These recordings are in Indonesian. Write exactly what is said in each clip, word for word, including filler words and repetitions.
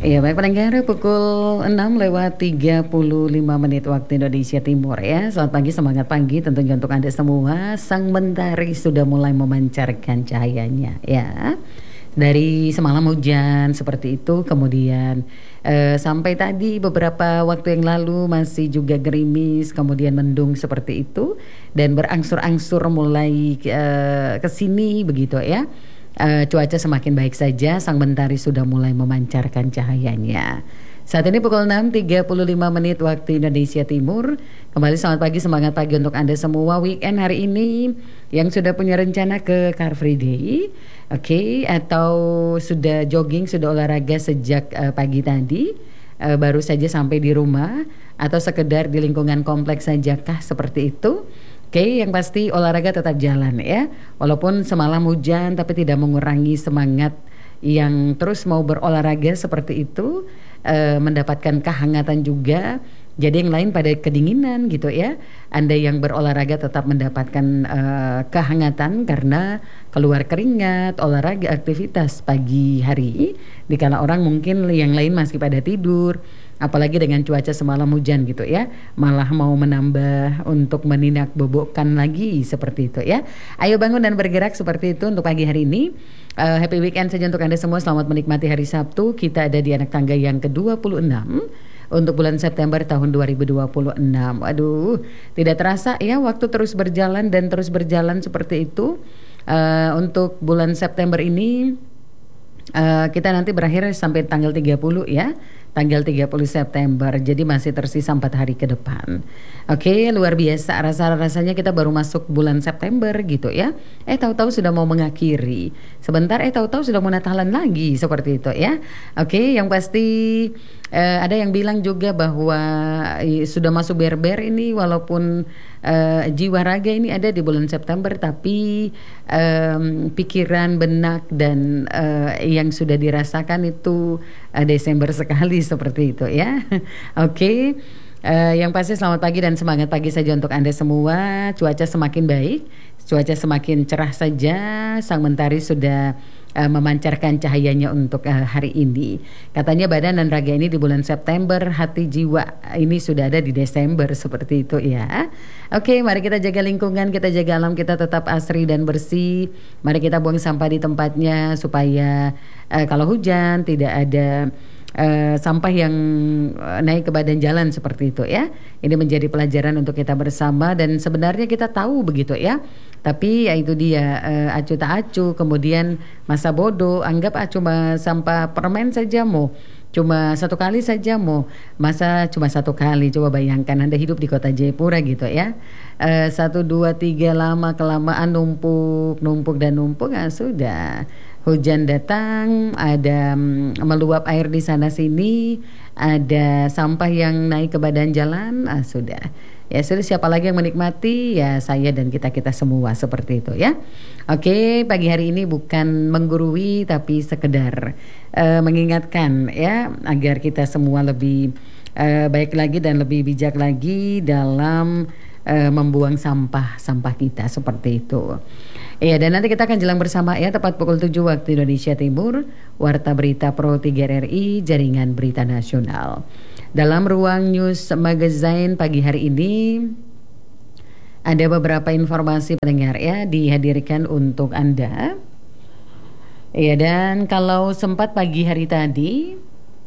Iya baik pendengar, pukul enam lewat tiga puluh lima menit waktu Indonesia Timur ya. Selamat pagi, semangat pagi tentunya untuk Anda semua. Sang mentari sudah mulai memancarkan cahayanya ya. Dari semalam hujan seperti itu, kemudian eh, sampai tadi beberapa waktu yang lalu masih juga gerimis, kemudian mendung seperti itu, dan berangsur-angsur mulai eh, ke sini begitu ya. Uh, cuaca semakin baik saja, sang mentari sudah mulai memancarkan cahayanya. Saat ini pukul enam tiga puluh lima menit waktu Indonesia Timur. Kembali selamat pagi, semangat pagi untuk Anda semua. Weekend hari ini yang sudah punya rencana ke Car Free Day, oke, okay, atau sudah jogging, sudah olahraga sejak uh, pagi tadi, uh, baru saja sampai di rumah, atau sekedar di lingkungan kompleks sajakah seperti itu. Oke, okay, yang pasti olahraga tetap jalan ya. Walaupun semalam hujan tapi tidak mengurangi semangat yang terus mau berolahraga seperti itu, e, mendapatkan kehangatan juga. Jadi yang lain pada kedinginan gitu ya. Anda yang berolahraga tetap mendapatkan e, kehangatan karena keluar keringat, olahraga, aktivitas pagi hari. Dikala orang mungkin yang lain masih pada tidur. Apalagi dengan cuaca semalam hujan gitu ya, malah mau menambah untuk meninak bobokkan lagi seperti itu ya. Ayo bangun dan bergerak seperti itu untuk pagi hari ini. uh, Happy weekend saja untuk Anda semua. Selamat menikmati hari Sabtu. Kita ada di anak tangga yang ke dua puluh enam untuk bulan September tahun dua ribu dua puluh enam. Aduh, tidak terasa ya, waktu terus berjalan dan terus berjalan seperti itu. uh, Untuk bulan September ini uh, kita nanti berakhir sampai tanggal tiga puluh ya, tanggal tiga puluh September. Jadi masih tersisa empat hari ke depan. Oke, luar biasa. Rasa-rasanya kita baru masuk bulan September gitu ya. Eh tahu-tahu sudah mau mengakhiri. Sebentar eh tahu-tahu sudah mau Natalan lagi seperti itu ya. Oke, yang pasti eh, ada yang bilang juga bahwa eh, sudah masuk ber-ber ini, walaupun eh, jiwa raga ini ada di bulan September, tapi eh, pikiran, benak dan eh, yang sudah dirasakan itu eh, Desember sekali seperti itu ya. Oke, okay. uh, yang pasti selamat pagi dan semangat pagi saja untuk Anda semua. Cuaca semakin baik, cuaca semakin cerah saja. Sang mentari sudah uh, memancarkan cahayanya untuk uh, hari ini. Katanya badan dan raga ini di bulan September, hati jiwa ini sudah ada di Desember seperti itu ya. Oke, okay, mari kita jaga lingkungan, kita jaga alam kita tetap asri dan bersih. Mari kita buang sampah di tempatnya supaya uh, kalau hujan tidak ada Uh, sampah yang uh, naik ke badan jalan seperti itu ya. Ini menjadi pelajaran untuk kita bersama, dan sebenarnya kita tahu begitu ya. Tapi ya itu dia, uh, acu tak acu, kemudian masa bodoh, anggap ah cuma sampah permen saja mau, cuma satu kali saja mau, masa cuma satu kali. Coba bayangkan Anda hidup di kota Jayapura gitu ya, uh, satu dua tiga lama kelamaan numpuk numpuk dan numpuk, ah sudah. Hujan datang, ada mm, meluap air di sana sini, ada sampah yang naik ke badan jalan, ah sudah. Ya sudah, siapa lagi yang menikmati? Ya saya dan kita-kita semua seperti itu ya. Oke, pagi hari ini bukan menggurui tapi sekedar uh, mengingatkan ya, agar kita semua lebih uh, baik lagi dan lebih bijak lagi dalam uh, membuang sampah-sampah kita seperti itu. Iya, dan nanti kita akan jalan bersama ya, tepat pukul tujuh waktu Indonesia Timur, Warta Berita Pro tiga R I, Jaringan Berita Nasional. Dalam ruang News Magazine pagi hari ini ada beberapa informasi pendengar ya, dihadirkan untuk Anda. Iya, dan kalau sempat pagi hari tadi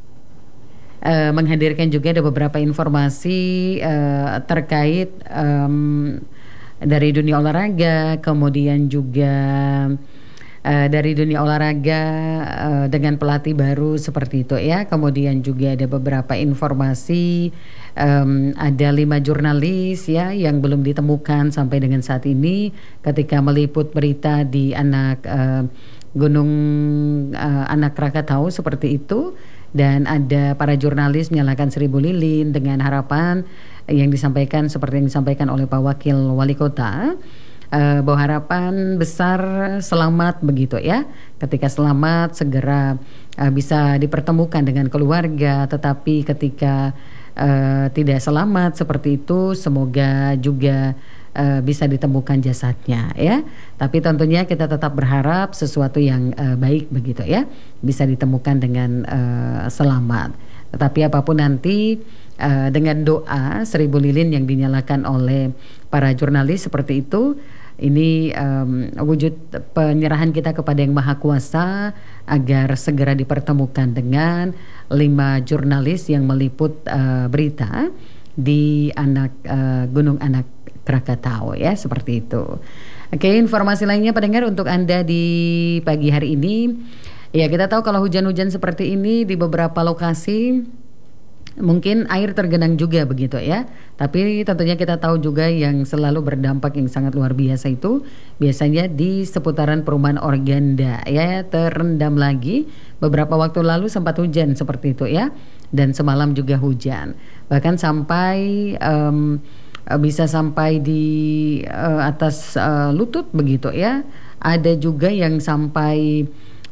uh, menghadirkan juga ada beberapa informasi uh, terkait um, dari dunia olahraga, kemudian juga uh, dari dunia olahraga uh, dengan pelatih baru seperti itu ya. Kemudian juga ada beberapa informasi, um, ada lima jurnalis ya yang belum ditemukan sampai dengan saat ini ketika meliput berita di anak uh, Gunung uh, Anak Krakatau seperti itu. Dan ada para jurnalis menyalakan seribu lilin dengan harapan yang disampaikan seperti yang disampaikan oleh Pak Wakil Wali Kota, uh, bahwa harapan besar selamat begitu ya. Ketika selamat segera uh, bisa dipertemukan dengan keluarga, tetapi ketika uh, tidak selamat seperti itu, semoga juga uh, bisa ditemukan jasadnya ya. Tapi tentunya kita tetap berharap sesuatu yang uh, baik begitu ya, bisa ditemukan dengan uh, selamat. Tetapi apapun nanti uh, dengan doa seribu lilin yang dinyalakan oleh para jurnalis seperti itu, ini um, wujud penyerahan kita kepada Yang Maha Kuasa agar segera dipertemukan dengan lima jurnalis yang meliput uh, berita di anak uh, Gunung Anak Krakatau ya, seperti itu. Oke, informasi lainnya pendengar untuk Anda di pagi hari ini. Ya, kita tahu kalau hujan-hujan seperti ini di beberapa lokasi mungkin air tergenang juga begitu ya. Tapi tentunya kita tahu juga yang selalu berdampak yang sangat luar biasa itu biasanya di seputaran perumahan Organda ya, terendam lagi. Beberapa waktu lalu sempat hujan seperti itu ya, dan semalam juga hujan. Bahkan sampai um, bisa sampai di uh, atas uh, lutut begitu ya. Ada juga yang sampai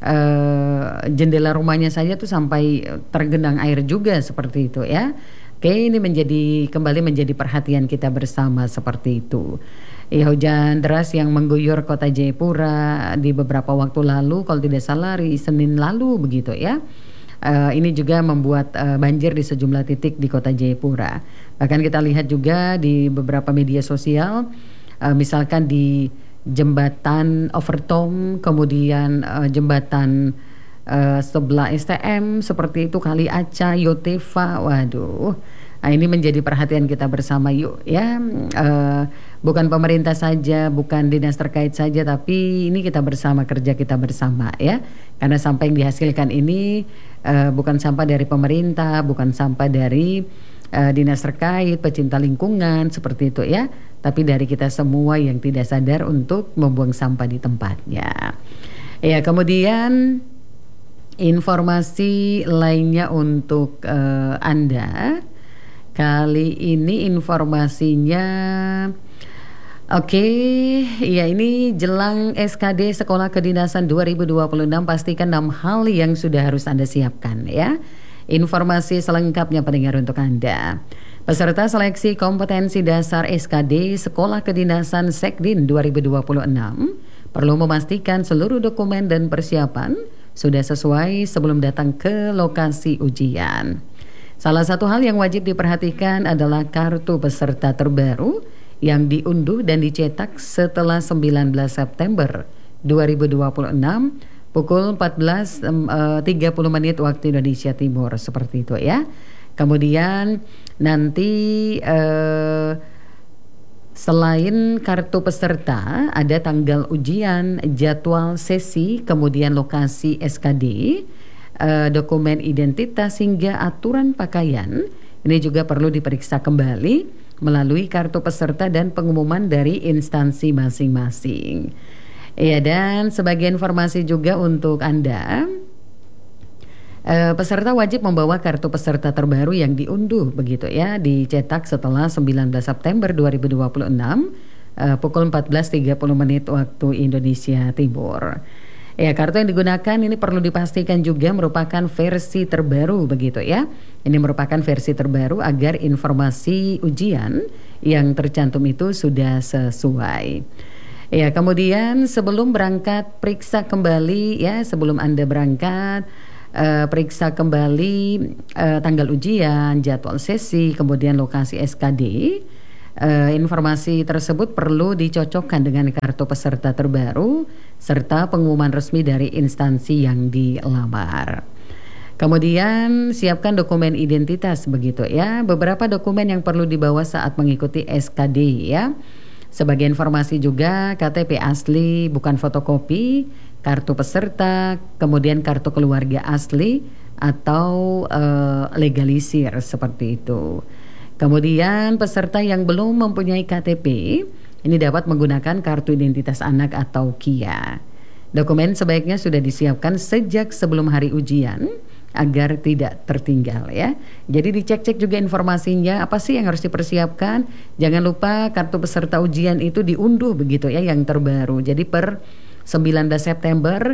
Uh, jendela rumahnya saja tuh sampai tergenang air juga seperti itu ya. Oke, ini menjadi kembali menjadi perhatian kita bersama seperti itu. Ya, hujan deras yang mengguyur kota Jayapura di beberapa waktu lalu, kalau tidak salah hari Senin lalu begitu ya. Uh, ini juga membuat uh, banjir di sejumlah titik di kota Jayapura. Bahkan kita lihat juga di beberapa media sosial, uh, misalkan di jembatan Overtom, kemudian uh, jembatan uh, sebelah S T M seperti itu, Kali Aca, Yotefa, waduh. Nah, ini menjadi perhatian kita bersama yuk ya. Uh, bukan pemerintah saja, bukan dinas terkait saja, tapi ini kita bersama, kerja kita bersama ya. Karena sampah yang dihasilkan ini uh, bukan sampah dari pemerintah, bukan sampah dari uh, dinas terkait, pecinta lingkungan seperti itu ya. Tapi dari kita semua yang tidak sadar untuk membuang sampah di tempatnya. Ya, kemudian informasi lainnya untuk uh, Anda. Kali ini informasinya oke, okay, ya ini jelang S K D Sekolah Kedinasan dua ribu dua puluh enam, pastikan enam hal yang sudah harus Anda siapkan ya. Informasi selengkapnya pendengar untuk Anda. Peserta seleksi kompetensi dasar S K D Sekolah Kedinasan Sekdin dua ribu dua puluh enam perlu memastikan seluruh dokumen dan persiapan sudah sesuai sebelum datang ke lokasi ujian. Salah satu hal yang wajib diperhatikan adalah kartu peserta terbaru yang diunduh dan dicetak setelah sembilan belas September dua ribu dua puluh enam pukul empat belas tiga puluh menit waktu Indonesia Timur, seperti itu ya. Kemudian nanti eh, selain kartu peserta ada tanggal ujian, jadwal sesi, kemudian lokasi S K D, eh, dokumen identitas hingga aturan pakaian. Ini juga perlu diperiksa kembali melalui kartu peserta dan pengumuman dari instansi masing-masing. Ya, dan sebagai informasi juga untuk Anda, Uh, peserta wajib membawa kartu peserta terbaru yang diunduh begitu ya, dicetak setelah sembilan belas September dua ribu dua puluh enam uh, pukul empat belas tiga puluh menit waktu Indonesia Timur. Ya, kartu yang digunakan ini perlu dipastikan juga merupakan versi terbaru begitu ya. Ini merupakan versi terbaru agar informasi ujian yang tercantum itu sudah sesuai. Ya, kemudian sebelum berangkat periksa kembali ya, sebelum Anda berangkat Uh, periksa kembali uh, tanggal ujian, jadwal sesi, kemudian lokasi S K D. Uh, informasi tersebut perlu dicocokkan dengan kartu peserta terbaru serta pengumuman resmi dari instansi yang dilamar. Kemudian siapkan dokumen identitas begitu ya. Beberapa dokumen yang perlu dibawa saat mengikuti S K D ya. Sebagai informasi juga, K T P asli bukan fotokopi, kartu peserta, kemudian kartu keluarga asli atau uh, legalisir seperti itu. Kemudian peserta yang belum mempunyai K T P ini dapat menggunakan kartu identitas anak atau K I A. Dokumen sebaiknya sudah disiapkan sejak sebelum hari ujian agar tidak tertinggal ya. Jadi dicek-cek juga informasinya, apa sih yang harus dipersiapkan. Jangan lupa kartu peserta ujian itu diunduh begitu ya, yang terbaru. Jadi per sembilan belas September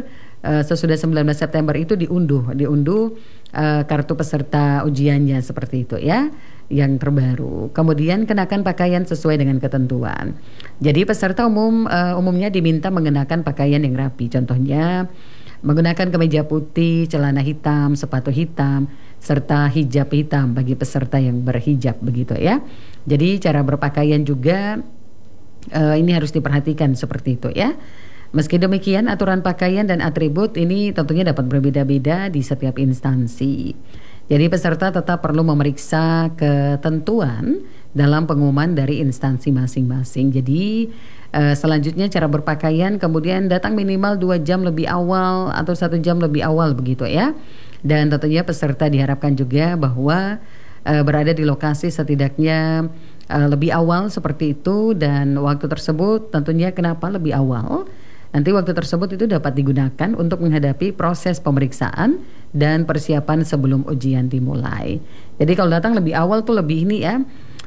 uh, sesudah sembilan belas September itu diunduh, diunduh uh, kartu peserta ujiannya seperti itu ya, yang terbaru. Kemudian kenakan pakaian sesuai dengan ketentuan. Jadi peserta umum uh, umumnya diminta mengenakan pakaian yang rapi. Contohnya menggunakan kemeja putih, celana hitam, sepatu hitam, serta hijab hitam bagi peserta yang berhijab begitu ya. Jadi cara berpakaian juga uh, ini harus diperhatikan seperti itu ya. Meski demikian, aturan pakaian dan atribut ini tentunya dapat berbeda-beda di setiap instansi. Jadi peserta tetap perlu memeriksa ketentuan dalam pengumuman dari instansi masing-masing. Jadi uh, selanjutnya cara berpakaian, kemudian datang minimal dua jam lebih awal atau satu jam lebih awal begitu ya. Dan tentunya peserta diharapkan juga bahwa uh, berada di lokasi setidaknya uh, lebih awal seperti itu, dan waktu tersebut tentunya kenapa lebih awal? Nanti waktu tersebut itu dapat digunakan untuk menghadapi proses pemeriksaan dan persiapan sebelum ujian dimulai. Jadi kalau datang lebih awal tuh lebih ini ya,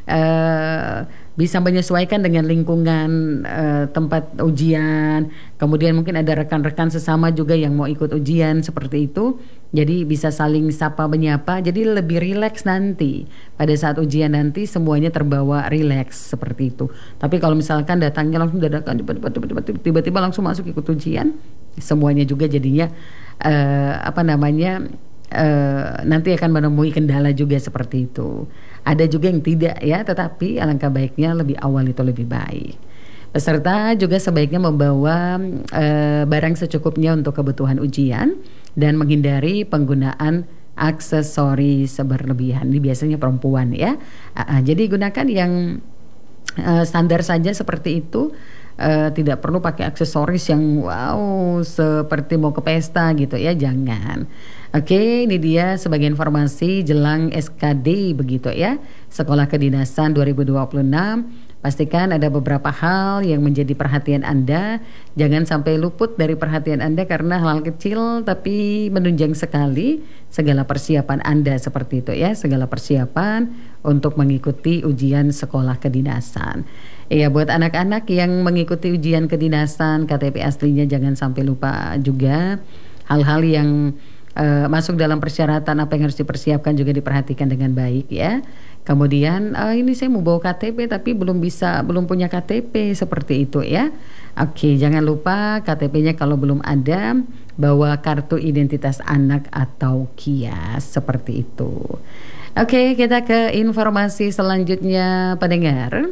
uh, bisa menyesuaikan dengan lingkungan uh, tempat ujian. Kemudian mungkin ada rekan-rekan sesama juga yang mau ikut ujian seperti itu. Jadi bisa saling sapa menyapa. Jadi lebih rileks nanti pada saat ujian nanti semuanya terbawa rileks seperti itu. Tapi kalau misalkan datangnya langsung dadakan tiba-tiba langsung masuk ikut ujian, semuanya juga jadinya uh, apa namanya uh, nanti akan menemui kendala juga seperti itu. Ada juga yang tidak ya, tetapi alangkah baiknya lebih awal itu lebih baik. Peserta juga sebaiknya membawa uh, barang secukupnya untuk kebutuhan ujian dan menghindari penggunaan aksesoris berlebihan. Ini biasanya perempuan ya. Uh, uh, jadi gunakan yang uh, standar saja seperti itu. Uh, tidak perlu pakai aksesoris yang wow seperti mau ke pesta gitu ya, jangan. Oke, ini dia sebagai informasi jelang S K D begitu ya, Sekolah Kedinasan dua ribu dua puluh enam. Pastikan ada beberapa hal yang menjadi perhatian Anda. Jangan sampai luput dari perhatian Anda karena hal kecil tapi menunjang sekali segala persiapan Anda seperti itu ya, segala persiapan untuk mengikuti ujian sekolah kedinasan. Iya, buat anak-anak yang mengikuti ujian kedinasan, K T P aslinya jangan sampai lupa juga. Hal-hal yang uh, masuk dalam persyaratan apa yang harus dipersiapkan juga diperhatikan dengan baik ya. Kemudian uh, ini saya mau bawa K T P tapi belum bisa, belum punya K T P seperti itu ya. Oke, jangan lupa K T P-nya kalau belum ada, bawa kartu identitas anak atau KIAS seperti itu. Oke, kita ke informasi selanjutnya pendengar.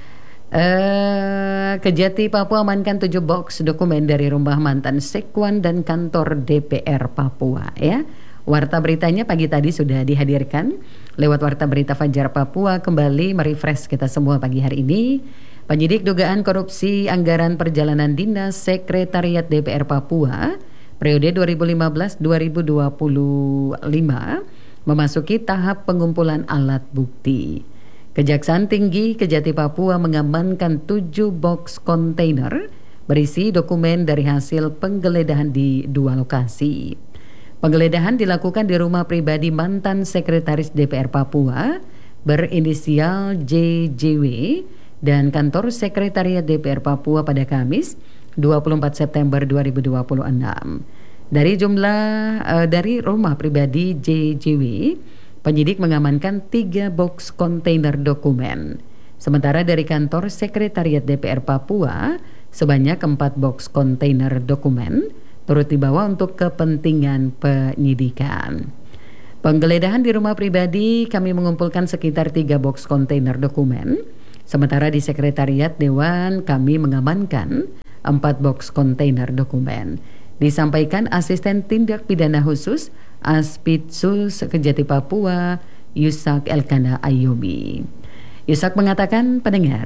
Uh, Kejati Papua amankan tujuh box dokumen dari rumah mantan Sekwan dan kantor D P R Papua ya. Warta beritanya pagi tadi sudah dihadirkan lewat Warta Berita Fajar Papua, kembali merefresh kita semua pagi hari ini. Penyidik dugaan korupsi anggaran perjalanan dinas Sekretariat D P R Papua periode dua ribu lima belas sampai dua ribu dua puluh lima memasuki tahap pengumpulan alat bukti. Kejaksaan Tinggi Kejati Papua mengamankan tujuh box kontainer berisi dokumen dari hasil penggeledahan di dua lokasi. Penggeledahan dilakukan di rumah pribadi mantan Sekretaris D P R Papua berinisial J J W dan kantor Sekretariat D P R Papua pada Kamis dua puluh empat September dua ribu dua puluh enam. Dari jumlah uh, dari rumah pribadi J J W, penyidik mengamankan tiga box kontainer dokumen. Sementara dari kantor Sekretariat D P R Papua sebanyak empat box kontainer dokumen turut dibawa untuk kepentingan penyidikan. Penggeledahan di rumah pribadi kami mengumpulkan sekitar tiga box kontainer dokumen. Sementara di Sekretariat Dewan kami mengamankan empat box kontainer dokumen. Disampaikan Asisten Tindak Pidana Khusus Aspitsus Kejati Papua Yusak Elkana Ayomi. Yusak mengatakan pendengar,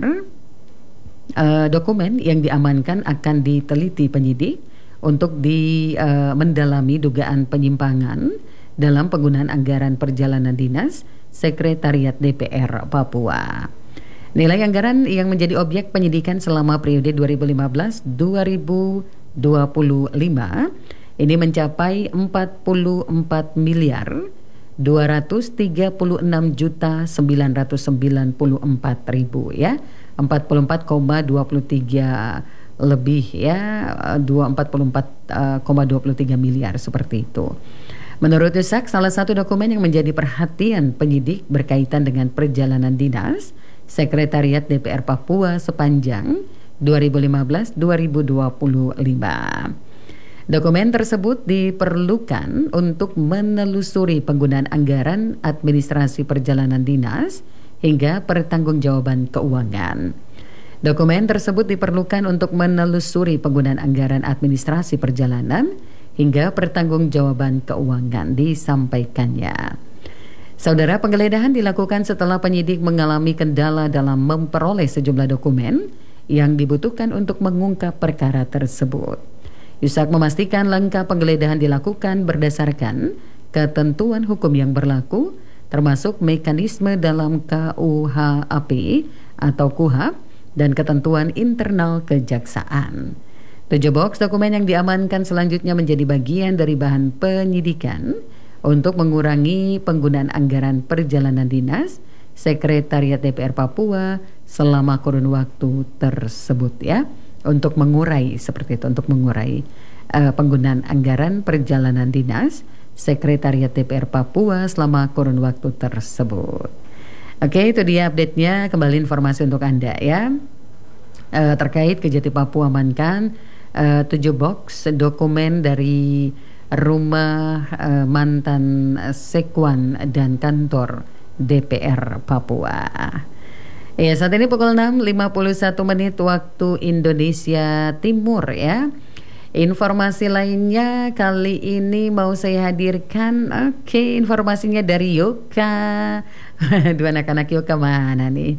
uh, dokumen yang diamankan akan diteliti penyidik untuk di uh, mendalami dugaan penyimpangan dalam penggunaan anggaran perjalanan dinas Sekretariat D P R Papua. Nilai anggaran yang menjadi objek penyidikan selama periode dua ribu lima belas sampai dua ribu dua puluh lima ini mencapai empat puluh empat miliar dua ratus tiga puluh enam juta sembilan ratus sembilan puluh empat ribu ya, empat puluh empat koma dua tiga lebih ya, dua empat puluh empat koma dua tiga miliar seperti itu. Menurut Yusak, salah satu dokumen yang menjadi perhatian penyidik berkaitan dengan perjalanan dinas Sekretariat D P R Papua sepanjang dua ribu lima belas sampai dua ribu dua puluh lima. Dokumen tersebut diperlukan untuk menelusuri penggunaan anggaran administrasi perjalanan dinas hingga pertanggungjawaban keuangan. Dokumen tersebut diperlukan untuk menelusuri penggunaan anggaran administrasi perjalanan hingga pertanggungjawaban keuangan, disampaikannya. Saudara, penggeledahan dilakukan setelah penyidik mengalami kendala dalam memperoleh sejumlah dokumen yang dibutuhkan untuk mengungkap perkara tersebut. Yusak memastikan langkah penggeledahan dilakukan berdasarkan ketentuan hukum yang berlaku, termasuk mekanisme dalam K U H A P atau KUHAP dan ketentuan internal kejaksaan. Tujuh box dokumen yang diamankan selanjutnya menjadi bagian dari bahan penyidikan untuk mengurangi penggunaan anggaran perjalanan dinas Sekretariat D P R Papua selama kurun waktu tersebut ya. Untuk mengurai seperti itu, untuk mengurai uh, penggunaan anggaran perjalanan dinas Sekretariat D P R Papua selama kurun waktu tersebut. Oke, itu dia update-nya. Kembali informasi untuk Anda ya, uh, terkait Kejati Papua amankan uh, tujuh box dokumen dari rumah uh, mantan Sekwan dan kantor D P R Papua. Ya, saat ini pukul enam lima puluh satu menit waktu Indonesia Timur ya. Informasi lainnya kali ini mau saya hadirkan. Oke, informasinya dari Yoka. Dua anak-anak Yoka mana nih?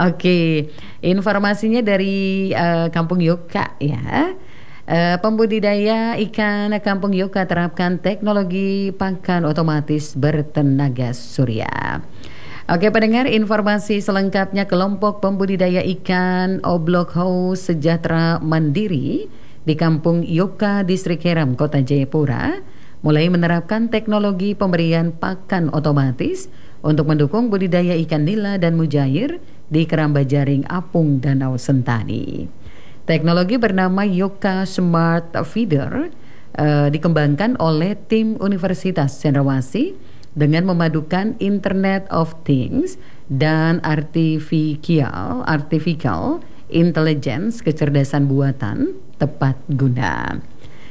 Oke, informasinya dari uh, Kampung Yoka ya. Uh, pembudidaya ikan Kampung Yoka terapkan teknologi pakan otomatis bertenaga surya. Oke pendengar, informasi selengkapnya, kelompok pembudidaya ikan Oblok House Sejahtera Mandiri di Kampung Yoka, Distrik Heram, Kota Jayapura mulai menerapkan teknologi pemberian pakan otomatis untuk mendukung budidaya ikan nila dan mujair di keramba jaring apung Danau Sentani. Teknologi bernama Yoka Smart Feeder uh, dikembangkan oleh tim Universitas Cendrawasih dengan memadukan Internet of Things dan artificial, artificial intelligence, kecerdasan buatan tepat guna.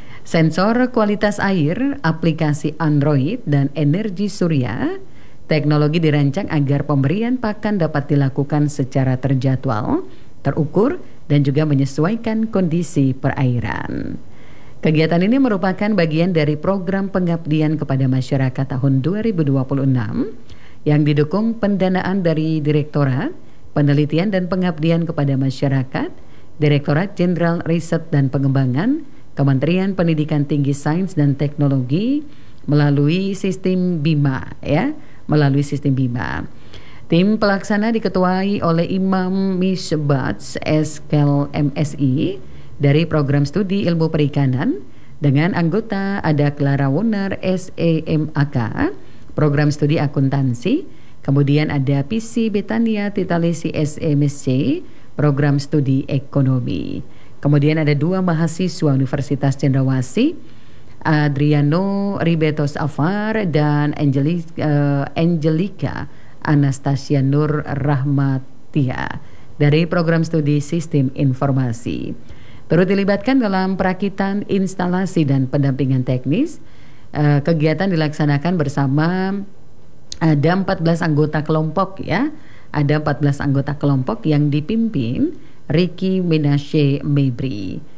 Sensor kualitas air, aplikasi Android, dan energi surya. Teknologi dirancang agar pemberian pakan dapat dilakukan secara terjadwal, terukur, dan juga menyesuaikan kondisi perairan. Kegiatan ini merupakan bagian dari program pengabdian kepada masyarakat tahun dua ribu dua puluh enam yang didukung pendanaan dari Direktorat Penelitian dan Pengabdian kepada Masyarakat, Direktorat Jenderal Riset dan Pengembangan, Kementerian Pendidikan Tinggi Sains dan Teknologi melalui sistem BIMA ya, melalui sistem BIMA. Tim pelaksana diketuai oleh Imam Misbats S K L M S I dari Program Studi Ilmu Perikanan, dengan anggota ada Clara Wunar S E M A K, Program Studi Akuntansi, kemudian ada P C Betania Titalisi S E M S C, Program Studi Ekonomi. Kemudian ada dua mahasiswa Universitas Cendrawasih, Adriano Ribetos Afar dan Angelica, uh, Angelica Anastasia Nur Rahmatia dari Program Studi Sistem Informasi. Turut dilibatkan dalam perakitan instalasi dan pendampingan teknis. Uh, kegiatan dilaksanakan bersama ada empat belas anggota kelompok ya. Ada empat belas anggota kelompok yang dipimpin Ricky Menashe Mebri.